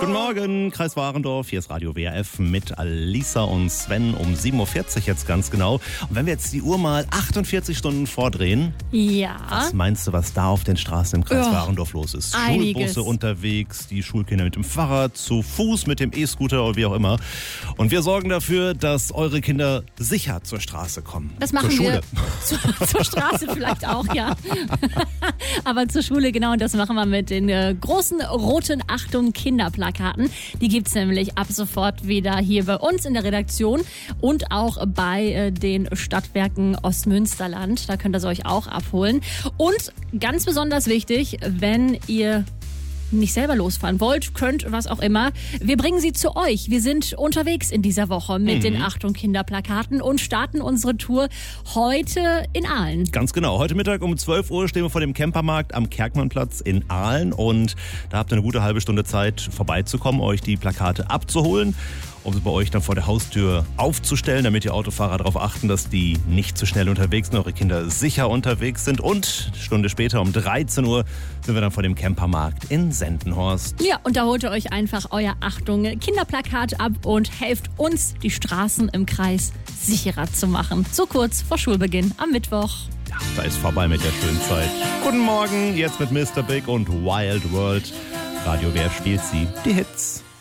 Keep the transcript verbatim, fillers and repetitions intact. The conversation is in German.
Guten Morgen, Kreis Warendorf, hier ist Radio W R F mit Alisa und Sven um sieben Uhr vierzig jetzt ganz genau. Und wenn wir jetzt die Uhr mal achtundvierzig Stunden vordrehen, ja. Was meinst du, was da auf den Straßen im Kreis Oh, Warendorf los ist? einiges. Schulbusse unterwegs, die Schulkinder mit dem Fahrrad, zu Fuß, mit dem E-Scooter oder wie auch immer. Und wir sorgen dafür, dass eure Kinder sicher zur Straße kommen. Das machen zur Schule. wir zur, zur Straße vielleicht auch, ja. Aber zur Schule, genau, und das machen wir mit den äh, großen roten Achtung-Kinderplakaten. Die gibt es nämlich ab sofort wieder hier bei uns in der Redaktion und auch bei äh, den Stadtwerken Ostmünsterland. Da könnt ihr es euch auch abholen. Und ganz besonders wichtig, wenn ihr nicht selber losfahren wollt, könnt, was auch immer. Wir bringen sie zu euch. Wir sind unterwegs in dieser Woche mit mhm. den Achtung Kinderplakaten und starten unsere Tour heute in Aalen. Ganz genau. Heute Mittag um zwölf Uhr stehen wir vor dem Campermarkt am Kerkmannplatz in Aalen und da habt ihr eine gute halbe Stunde Zeit vorbeizukommen, euch die Plakate abzuholen, um sie bei euch dann vor der Haustür aufzustellen, damit die Autofahrer darauf achten, dass die nicht zu schnell unterwegs sind, eure Kinder sicher unterwegs sind. Und eine Stunde später um dreizehn Uhr sind wir dann vor dem Campermarkt in Sendenhorst. Ja, und da holt ihr euch einfach euer Achtung Kinderplakat ab und helft uns, die Straßen im Kreis sicherer zu machen. So kurz vor Schulbeginn am Mittwoch. Ja, da ist vorbei mit der schönen Zeit. Guten Morgen, jetzt mit Mister Big und Wild World. Radio W R F spielt sie, die Hits.